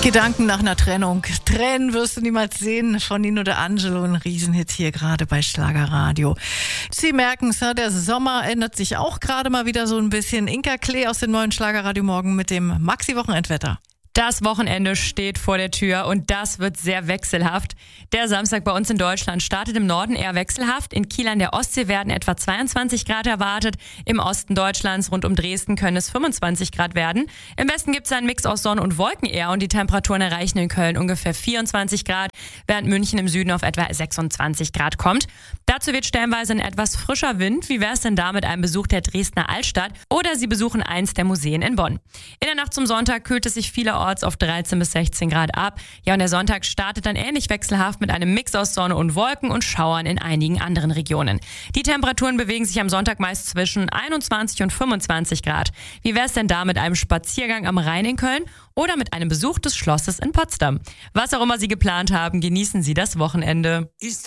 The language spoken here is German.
Gedanken nach einer Trennung. Tränen wirst du niemals sehen von Nino D'Angelo, ein Riesenhit hier gerade bei Schlagerradio. Sie merken es, der Sommer ändert sich auch gerade mal wieder so ein bisschen. Inka Klee aus dem neuen Schlagerradio Morgen mit dem Maxi-Wochenendwetter. Das Wochenende steht vor der Tür und das wird sehr wechselhaft. Der Samstag bei uns in Deutschland startet im Norden eher wechselhaft. In Kiel an der Ostsee werden etwa 22 Grad erwartet. Im Osten Deutschlands rund um Dresden können es 25 Grad werden. Im Westen gibt es einen Mix aus Sonne und Wolken eher und die Temperaturen erreichen in Köln ungefähr 24 Grad, während München im Süden auf etwa 26 Grad kommt. Dazu wird stellenweise ein etwas frischer Wind. Wie wäre es denn da mit einem Besuch der Dresdner Altstadt oder Sie besuchen eins der Museen in Bonn? In der Nacht zum Sonntag kühlt es sich vielerorts auf 13 bis 16 Grad ab. Ja, und der Sonntag startet dann ähnlich wechselhaft mit einem Mix aus Sonne und Wolken und Schauern in einigen anderen Regionen. Die Temperaturen bewegen sich am Sonntag meist zwischen 21 und 25 Grad. Wie wäre es denn da mit einem Spaziergang am Rhein in Köln oder mit einem Besuch des Schlosses in Potsdam? Was auch immer Sie geplant haben, genießen Sie das Wochenende.